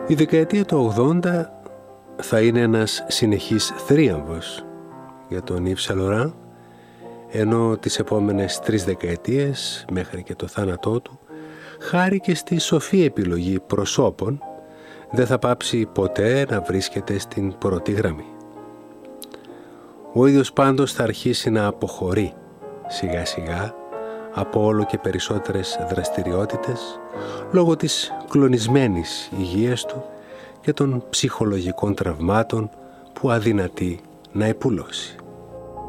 Η δεκαετία του 80 θα είναι ένας συνεχής θρίαμβος για τον Yves Saint Laurent, ενώ τις επόμενες 3 δεκαετίες, μέχρι και το θάνατό του, χάρη και στη σοφή επιλογή προσώπων, δεν θα πάψει ποτέ να βρίσκεται στην πρώτη γραμμή. Ο ίδιος πάντως θα αρχίσει να αποχωρεί σιγά σιγά από όλο και περισσότερες δραστηριότητες λόγω της κλονισμένης υγείας του και των ψυχολογικών τραυμάτων που αδυνατεί να επουλώσει.